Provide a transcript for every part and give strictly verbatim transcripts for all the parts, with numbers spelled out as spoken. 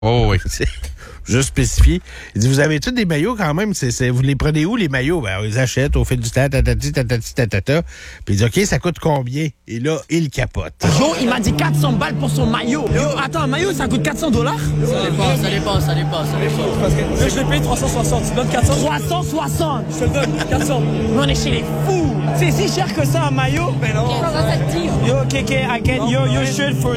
Oh oui. Juste spécifié. Il dit, vous avez tous des maillots quand même. C'est, c'est, vous les prenez où, les maillots? Ben, on les achète au fil du temps, tatati, tatati, tatata. Puis il dit, OK, ça coûte combien? Et là, il capote. Yo, il m'a dit quatre cents balles pour son maillot. Yo, attends, un maillot, ça coûte quatre cents dollars? Ça dépend, ça dépend, ça dépend, ça dépend. Parce que je l'ai payé trois cent soixante. Tu donnes quatre cents? trois cent soixante. Je te donne quatre cents. On est chez les fous. C'est si cher que ça, un maillot? Ben non. Yo, K K, I get yo, your shirt for...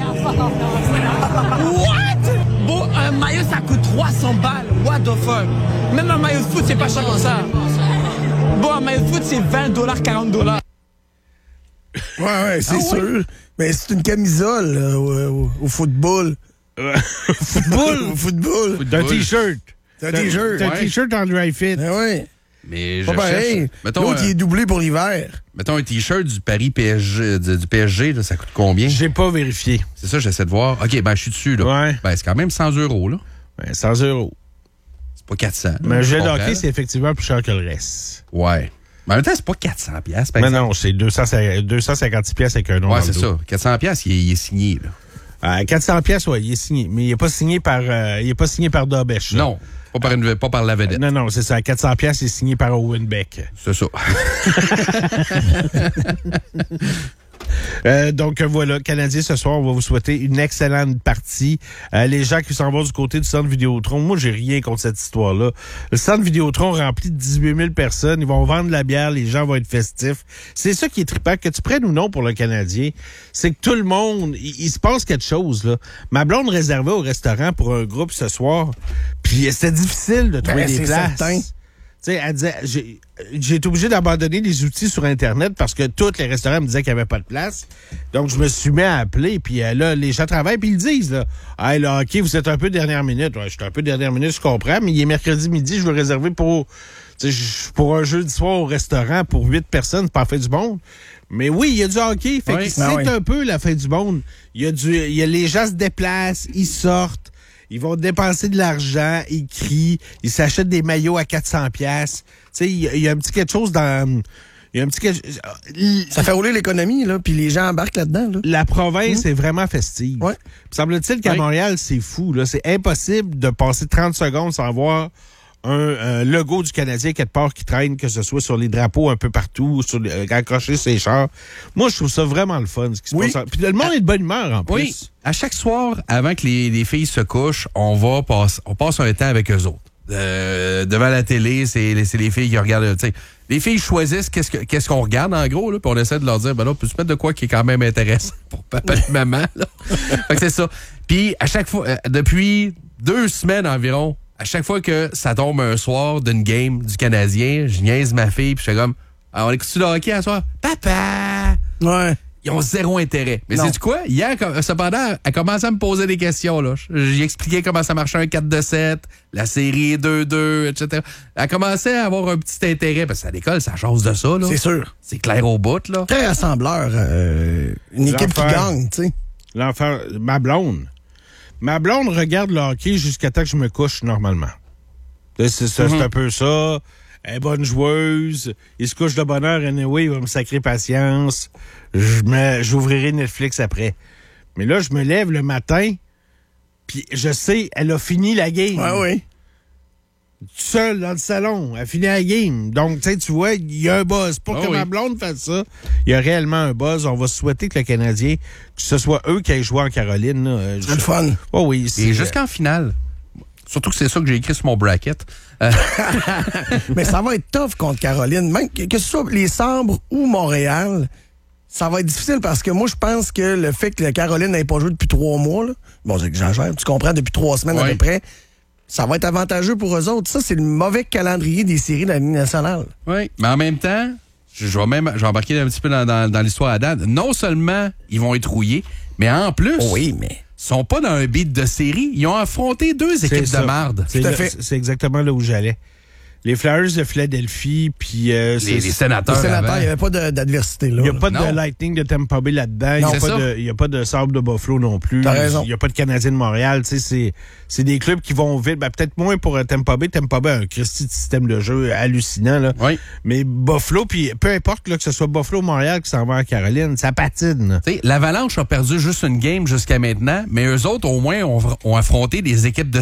What? Bon, un maillot, ça coûte trois cents balles. What the fuck? Même un maillot de foot, c'est pas cher comme ça. Bon, un maillot de foot, c'est vingt dollars, quarante dollars. Ouais, ouais, c'est Ah, sûr. ouais? Mais c'est une camisole là, au, au, au football. Football? Au football. T'as un T-shirt. T'as un T-shirt. T'as un Ouais. T-shirt en dry fit. Ah ouais. Mais je Pas pareil. cherche. Mettons, L'autre, un, il est doublé pour l'hiver. mettons un T-shirt du Paris P S G, du, du P S G, là, ça coûte combien? J'ai pas vérifié. C'est ça, j'essaie de voir. OK, ben je suis dessus, là. Ouais. Ben, c'est quand même cent euros, là. Ben, cent euros. C'est pas quatre cents. Mais un je jet de comprends. hockey, c'est effectivement plus cher que le reste. Ouais. Mais en même temps, c'est pas quatre cents piastres, par Mais exemple. non, c'est deux cents, deux cent cinquante pièces avec un nom Ouais, dans le c'est dos. ça. quatre cents piastres, il, est- il est signé, là. À quatre cents pièces, ouais, il est signé. Mais il est pas signé par, euh, il est pas signé par Dobèche. là. Non, pas par, une, pas par la vedette. Non, non, c'est ça. À quatre cents pièces, il est signé par Owen Beck. C'est ça. Euh, donc euh, voilà, Canadiens, ce soir, on va vous souhaiter une excellente partie. Euh, les gens qui s'en vont du côté du centre Vidéotron, moi, j'ai rien contre cette histoire-là. Le centre Vidéotron rempli de dix-huit mille personnes, ils vont vendre de la bière, les gens vont être festifs. C'est ça qui est trippant, que tu prennes ou non pour le Canadien, c'est que tout le monde, il, il se passe quelque chose, là. Ma blonde réservait au restaurant pour un groupe ce soir, puis c'était difficile de trouver Ben, des c'est places. certain. Tu sais, elle disait, j'ai, j'ai été obligé d'abandonner les outils sur Internet parce que tous les restaurants me disaient qu'il n'y avait pas de place. Donc, je me suis mis à appeler, puis euh, là, les gens travaillent, puis ils le disent, là. Hey, là, OK, vous êtes un peu dernière minute. Ouais, je suis un peu dernière minute, je comprends, mais il est mercredi midi, je veux réserver pour, tu sais, pour un jeudi soir au restaurant pour huit personnes, c'est pas la fin du monde. Mais oui, il y a du hockey, fait Oui. que c'est Ben oui. un peu la fin du monde. Il y a du, il y a les gens se déplacent, ils sortent. Ils vont dépenser de l'argent, ils crient, ils s'achètent des maillots à quatre cents pièces. Tu sais, il y, a- il y a un petit quelque chose dans... Il y a un petit quelque... Ça fait rouler l'économie, là, puis les gens embarquent là-dedans. Là. La province est vraiment festive. Ouais. Puis semble-t-il qu'à Oui. Montréal, c'est fou. Là. C'est impossible de passer trente secondes sans voir un, un logo du Canadien quelque part qui traîne, que ce soit sur les drapeaux un peu partout, sur les, euh, accroché sur les chars. Moi, je trouve ça vraiment le fun, ce qui se Oui. passe. en- Puis le monde est de bonne humeur, en plus. Oui. À chaque soir, avant que les, les filles se couchent, on va passe, on passe un temps avec eux autres. Euh, devant la télé, c'est, c'est les filles qui regardent. Tu sais, les filles choisissent qu'est-ce, que, qu'est-ce qu'on regarde, en gros, là, puis on essaie de leur dire, ben là, on peut se mettre de quoi qui est quand même intéressant pour papa et maman. Là. Fait que c'est ça. Puis, à chaque fois, euh, depuis deux semaines environ, à chaque fois que ça tombe un soir d'une game du Canadien, je niaise ma fille, puis je fais comme, ah, on écoute-tu le hockey à soir? Papa! Ouais. Ils ont zéro intérêt. Mais Non. c'est quoi? Hier, com- cependant, elle commençait à me poser des questions. Là. J'ai expliqué comment ça marchait un quatre deux sept, la série deux deux, et cetera. Elle commençait à avoir un petit intérêt, parce que à l'école, ça chose de ça. Là. C'est sûr. C'est clair au bout. Là. Très rassembleur. euh, une équipe qui L'enfer. gagne, tu sais. L'enfant, ma blonde. Ma blonde regarde le hockey jusqu'à temps que je me couche normalement. C'est, c'est, c'est Mm-hmm. un peu ça. Elle est bonne joueuse. Il se couche de bonne heure. Anyway, il va me sacrer patience. Je me, j'ouvrirai Netflix après. Mais là, je me lève le matin, puis je sais, elle a fini la game. Ouais, oui. Seule dans le salon. Elle a fini la game. Donc, tu sais, tu vois, il y a un buzz. Pour Ah que oui. ma blonde fasse ça, il y a réellement un buzz. On va souhaiter que le Canadien, que ce soit eux qui aient joué en Caroline. Là, C'est le fun. Oh oui, c'est... Et jusqu'en finale. Surtout que c'est ça que j'ai écrit sur mon bracket. Euh, Mais ça va être tough contre Caroline. Même que, que ce soit les Sabres ou Montréal, ça va être difficile parce que moi, je pense que le fait que la Caroline n'ait pas joué depuis trois mois, là, bon, j'exagère, tu comprends, depuis trois semaines à Ouais. peu près, ça va être avantageux pour eux autres. Ça, c'est le mauvais calendrier des séries de la Ligue nationale. oui. Mais en même temps, je, je vais même je vais embarquer un petit peu dans, dans, dans l'histoire à date. Non seulement ils vont être rouillés, mais en plus, Oui, mais... sont pas dans un beat de série. Ils ont affronté deux équipes ça. de marde. C'est Tout à là- fait. c'est exactement là où j'allais. Les Flyers de Philadelphie, puis... Euh, Les, les sénateurs. Les sénateurs, avant. il n'y avait pas de- d'adversité, là. Il n'y a pas Non. de Lightning de Tampa Bay là-dedans. Il Non, n'y a, c'est pas ça. de- il y a pas de Sabre de Buffalo non plus. T'as raison. Il n'y a pas de Canadiens de Montréal. Tu sais, C'est c'est des clubs qui vont vite. Ben, peut-être moins pour euh, Tampa Bay. Tampa Bay a un Christy de système de jeu hallucinant. Là. Oui. Mais Buffalo, puis peu importe là, que ce soit Buffalo ou Montréal qui s'en va en Caroline, ça patine. là. Tu sais, l'Avalanche a perdu juste une game jusqu'à maintenant, mais eux autres, au moins, ont, ont affronté des équipes de